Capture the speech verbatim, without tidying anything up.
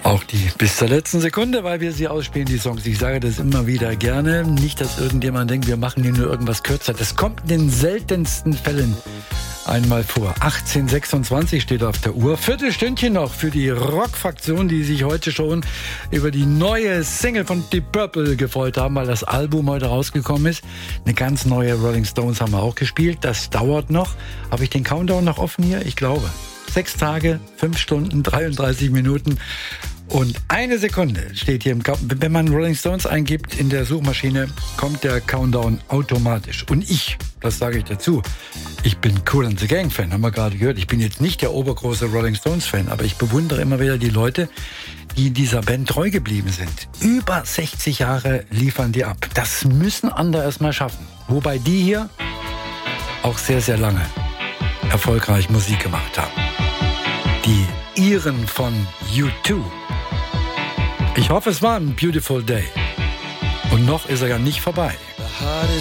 Auch die bis zur letzten Sekunde, weil wir sie ausspielen, die Songs. Ich sage das immer wieder gerne. Nicht, dass irgendjemand denkt, wir machen hier nur irgendwas kürzer. Das kommt in den seltensten Fällen einmal vor. achtzehn Uhr sechsundzwanzig steht auf der Uhr. Viertelstündchen noch für die Rock-Fraktion, die sich heute schon über die neue Single von Deep Purple gefreut haben, weil das Album heute rausgekommen ist. Eine ganz neue Rolling Stones haben wir auch gespielt. Das dauert noch. Habe ich den Countdown noch offen hier? Ich glaube. Sechs Tage, fünf Stunden, dreiunddreißig Minuten. Und eine Sekunde steht hier im Countdown. Wenn man Rolling Stones eingibt in der Suchmaschine, kommt der Countdown automatisch. Und ich, das sage ich dazu, ich bin Kool and the Gang Fan, haben wir gerade gehört. Ich bin jetzt nicht der obergroße Rolling Stones Fan, aber ich bewundere immer wieder die Leute, die dieser Band treu geblieben sind. Über sechzig Jahre liefern die ab. Das müssen andere erstmal schaffen. Wobei die hier auch sehr, sehr lange erfolgreich Musik gemacht haben. Die Iren von U zwei. Ich hoffe, es war ein beautiful day. Und noch ist er ja nicht vorbei. The heart is